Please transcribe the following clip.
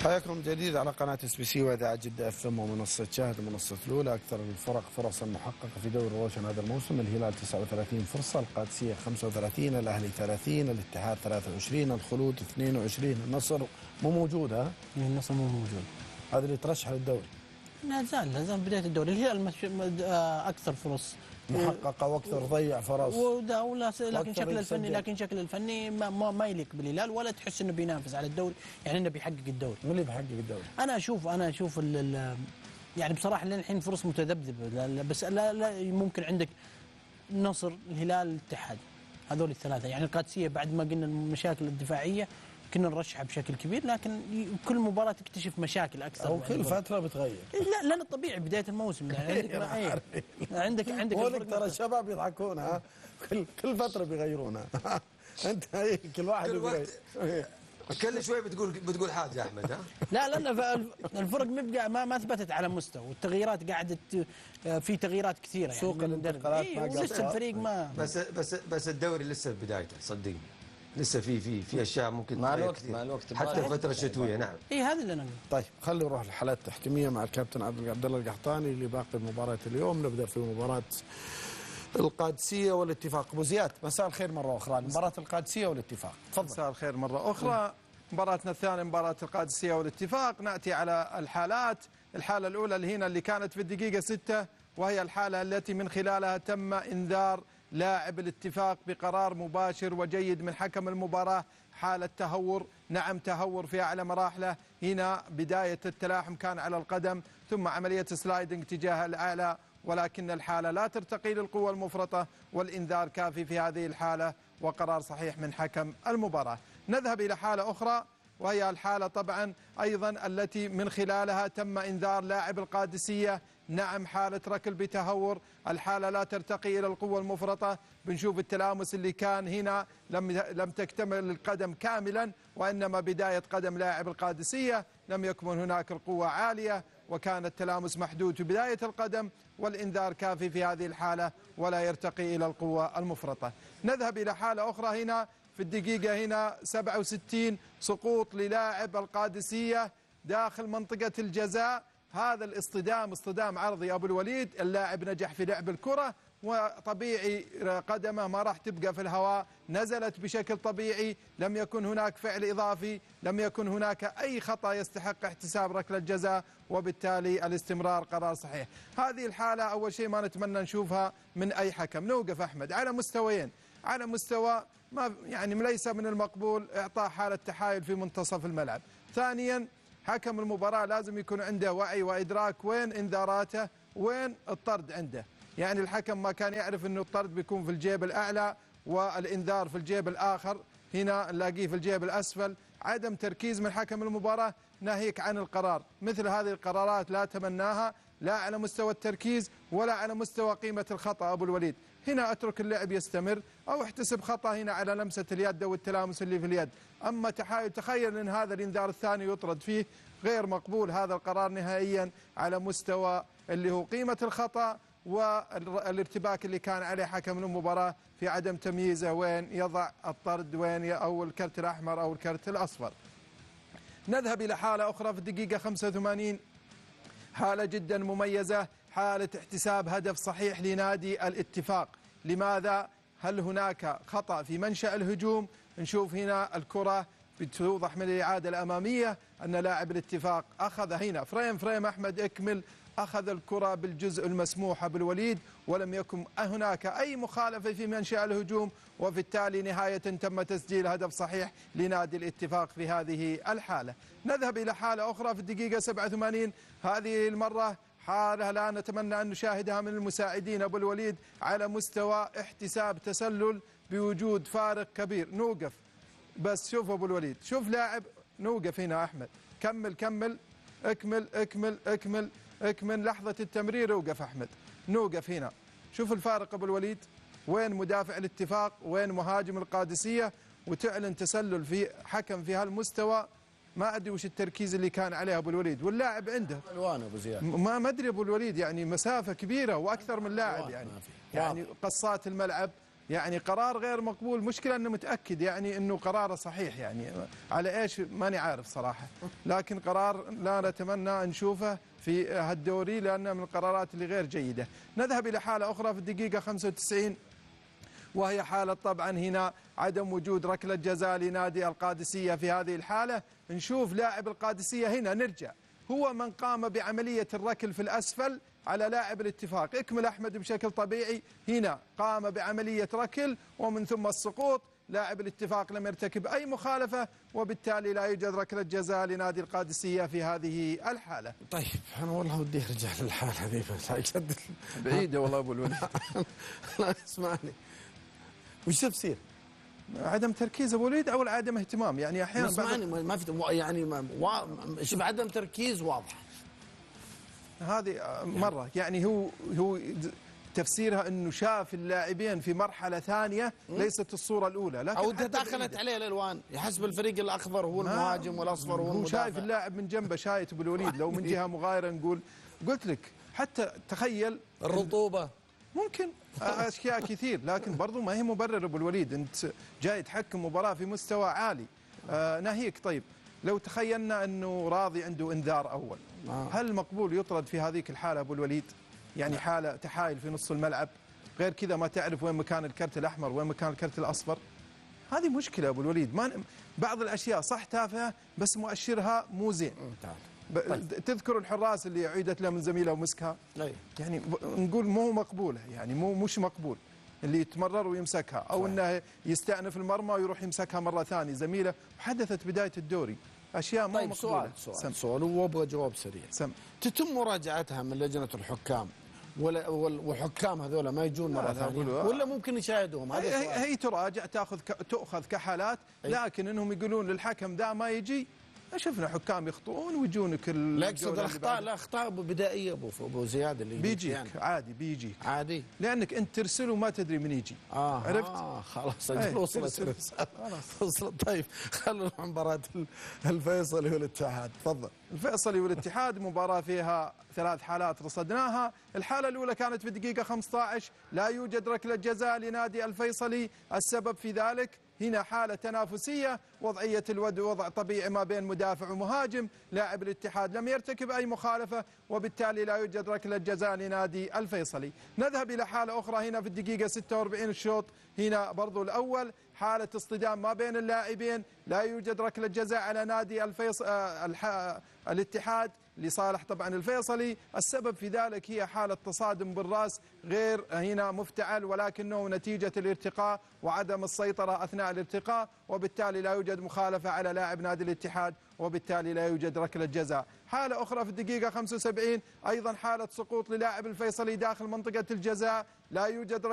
حياكم جديد على قناة اس بي سي وإذاعة جدة اف ام ومنصة شاهد المنصة الأولى. أكثر الفرق فرصا محققة في دوري روشن هذا الموسم: الهلال 39 فرصة، القادسية 35، الأهلي 30، الاتحاد 23، الخلود 22، النصر مو موجود. النصر مو موجود، هذا اللي ترشح للدوري. لا زال بداية الدوري. الهلال أكثر فرص محققة واكثر ضيع فرص لكن شكل الفني ما يليق بالهلال، ولا تحس انه بينافس على الدوري، يعني انه بيحقق الدوري. من اللي بيحقق الدوري؟ انا اشوف يعني بصراحه لين الحين فرص متذبذبه، بس لا ممكن عندك النصر، الهلال، الاتحاد، هذول الثلاثه. يعني القادسيه بعد ما قلنا المشاكل الدفاعيه كنا نرشحها بشكل كبير، لكن كل مباراة تكتشف مشاكل أكثر، أو كل فترة بتغير. لا لأن الطبيعي بداية الموسم عندك ولك ترى الشباب يضحكون، كل فترة بيغيرونها. أنت كل واحد كل شوي بتقول حاجة أحمد. لا الفرق ما ثبتت على مستوى، والتغييرات قاعدة في تغييرات كثيرة. يعني سوق الانتقالات ما لسه الفريق ما بس الدوري لسه بدايته، صدقني لسه في اشياء ممكن مع الوقت حتى الفتره الشتويه. نعم هذا اللي انا أقول. طيب خلينا نروح للحالات التحكيميه مع الكابتن عبد الله القحطاني لباقي مباراه اليوم. نبدا في مباراه القادسيه والاتفاق. ابو زياد مساء الخير مره اخرى. مباراه القادسيه والاتفاق، تفضل. مساء الخير مره اخرى. مباراتنا الثانيه مباراه القادسيه والاتفاق. ناتي على الحالات. الحاله الاولى اللي كانت في الدقيقه 6، وهي الحاله التي من خلالها تم انذار لاعب الاتفاق بقرار مباشر وجيد من حكم المباراة. حالة تهور، نعم تهور في أعلى مراحله. هنا بداية التلاحم كان على القدم، ثم عملية سلايدنج تجاه الأعلى، ولكن الحالة لا ترتقي للقوة المفرطة، والإنذار كافي في هذه الحالة وقرار صحيح من حكم المباراة. نذهب إلى حالة أخرى، وهي الحالة طبعا أيضا التي من خلالها تم إنذار لاعب القادسية. نعم حالة ركل بتهور، الحالة لا ترتقي إلى القوة المفرطة. بنشوف التلامس اللي كان هنا لم تكتمل القدم كاملا، وإنما بداية قدم لاعب القادسية، لم يكن هناك القوة عالية، وكان التلامس محدود في بداية القدم، والإنذار كافي في هذه الحالة ولا يرتقي إلى القوة المفرطة. نذهب إلى حالة أخرى هنا في الدقيقة هنا 67، سقوط للاعب القادسية داخل منطقة الجزاء. هذا اصطدام عرضي أبو الوليد. اللاعب نجح في لعب الكرة، وطبيعي قدمه ما راح تبقى في الهواء، نزلت بشكل طبيعي، لم يكن هناك فعل إضافي، لم يكن هناك أي خطأ يستحق احتساب ركلة جزاء، وبالتالي الاستمرار قرار صحيح. هذه الحالة أول شيء ما نتمنى نشوفها من أي حكم. نوقف أحمد على مستويين. على مستوى ما يعني ليس من المقبول إعطاء حالة تحايل في منتصف الملعب. ثانيا حكم المباراة لازم يكون عنده وعي وإدراك وين إنذاراته، وين الطرد عنده. يعني الحكم ما كان يعرف أنه الطرد بيكون في الجيب الأعلى والإنذار في الجيب الآخر، هنا نلاقيه في الجيب الأسفل. عدم تركيز من حكم المباراة ناهيك عن القرار. مثل هذه القرارات لا تمناها، لا على مستوى التركيز ولا على مستوى قيمة الخطأ. أبو الوليد هنا أترك اللعب يستمر، أو احتسب خطأ هنا على لمسة اليد أو التلامس اللي في اليد. أما تحايل، تخيل أن هذا الإنذار الثاني يطرد فيه، غير مقبول هذا القرار نهائيا على مستوى اللي هو قيمة الخطأ والارتباك اللي كان عليه حكم المباراة في عدم تمييزه وين يضع الطرد وين أو الكرت الأحمر أو الكرت الأصفر. نذهب إلى حالة أخرى في الدقيقة 85، حالة جدا مميزة، حالة احتساب هدف صحيح لنادي الاتفاق. لماذا؟ هل هناك خطأ في منشأ الهجوم؟ نشوف هنا الكرة بتوضح من الإعادة الأمامية أن لاعب الاتفاق أخذ هنا فريم أحمد اكمل، أخذ الكرة بالجزء المسموح بالوليد، ولم يكن هناك أي مخالفة في منشأ الهجوم، وبالتالي نهاية تم تسجيل هدف صحيح لنادي الاتفاق في هذه الحالة. نذهب إلى حالة أخرى في الدقيقة 87، هذه المرة حالة لا نتمنى أن نشاهدها من المساعدين أبو الوليد على مستوى احتساب تسلل بوجود فارق كبير. نوقف بس، شوف أبو الوليد، شوف لاعب، نوقف هنا أحمد، كمل اكمل لحظة التمرير. اوقف أحمد، نوقف هنا، شوف الفارق أبو الوليد، وين مدافع الاتفاق وين مهاجم القادسية، وتعلن تسلل في حكم في هالمستوى. ما أدري وش التركيز اللي كان عليه أبو الوليد، واللاعب عنده الوان أبو زياد، ما أدري أبو الوليد، يعني مسافة كبيرة وأكثر من لاعب، يعني قصات الملعب يعني قرار غير مقبول. مشكلة أنه متأكد يعني أنه قراره صحيح، يعني على إيش ماني عارف صراحة، لكن قرار لا نتمنى نشوفه في هالدوري لأنه من القرارات اللي غير جيدة. نذهب إلى حالة أخرى في الدقيقة 95، وهي حالة طبعا هنا عدم وجود ركلة جزاء لنادي القادسية. في هذه الحالة نشوف لاعب القادسية هنا نرجع هو من قام بعملية الركل في الأسفل على لاعب الاتفاق. اكمل أحمد بشكل طبيعي، هنا قام بعملية ركل ومن ثم السقوط. لاعب الاتفاق لم يرتكب أي مخالفة، وبالتالي لا يوجد ركلة جزاء لنادي القادسية في هذه الحالة. طيب أنا والله ودي أرجع للحالة هذه بس بعيدة والله أبو الوليد. لا اسمعني، وش تفسير؟ عدم تركيز ابو الوليد او عدم اهتمام، يعني احيانا اسمعني ما في يعني شوف عدم تركيز واضح. هذه مره يعني هو تفسيرها انه شاف اللاعبين في مرحله ثانيه ليست الصوره الاولى، لكن او تداخلت عليه الالوان يحسب الفريق الاخضر هو المهاجم والاصفر هو المدافع. شايف اللاعب من جنبه شايت ابو الوليد، لو من جهه مغايره نقول قلت لك حتى تخيل الرطوبه ممكن اشياء كثير، لكن برضو ما هي مبرر ابو الوليد. انت جاي تحكم مباراه في مستوى عالي. ناهيك طيب لو تخيلنا انه راضي عنده انذار اول، هل مقبول يطرد في هذيك الحاله ابو الوليد؟ يعني حاله تحايل في نص الملعب، غير كذا ما تعرف وين مكان الكرت الاحمر وين مكان الكرت الاصفر. هذه مشكله ابو الوليد. ما بعض الاشياء صح تافهه بس مؤشرها مو زين. تذكر الحراس اللي عيدت له من زميله ومسكها؟ يعني نقول مو مقبوله، يعني مش مقبول اللي يتمرر ويمسكها، او انه يستأنف المرمى ويروح يمسكها مره ثانيه زميله، وحدثت بدايه الدوري اشياء مو مقبوله. سؤال وابغى جواب سريع. تتم مراجعتها من لجنه الحكام والحكام هذول ما يجون مره ثانيه ولا ممكن يشاهدوهم؟ هي تراجع تؤخذ كحالات، لكن انهم يقولون للحكم ذا ما يجي. شفنا حكام يخطئون ويجونك لا اقصد الاخطاء بدائيه ابو زياد اللي بيجيك يعني. عادي بيجيك عادي لانك انت ترسل وما تدري من يجي. عرفت؟ خلاص وصلت. طيب خلينا نروح مباراه الفيصلي والاتحاد. تفضل. الفيصلي والاتحاد مباراه فيها 3 حالات رصدناها. الحاله الاولى كانت في الدقيقه 15، لا يوجد ركله جزاء لنادي الفيصلي. السبب في ذلك هنا حالة تنافسية، وضعية وضع طبيعي ما بين مدافع ومهاجم. لاعب الاتحاد لم يرتكب أي مخالفة، وبالتالي لا يوجد ركلة جزاء لنادي الفيصلي. نذهب إلى حالة أخرى هنا في الدقيقة 46 الشوط، هنا برضو الأول حالة اصطدام ما بين اللاعبين، لا يوجد ركلة جزاء على نادي الاتحاد لصالح طبعا الفيصلي. السبب في ذلك هي حالة تصادم بالرأس غير هنا مفتعل، ولكنه نتيجة الارتقاء وعدم السيطرة أثناء الارتقاء، وبالتالي لا يوجد مخالفة على لاعب نادي الاتحاد، وبالتالي لا يوجد ركلة جزاء. حالة أخرى في الدقيقة 75 أيضا حالة سقوط للاعب الفيصلي داخل منطقة الجزاء، لا يوجد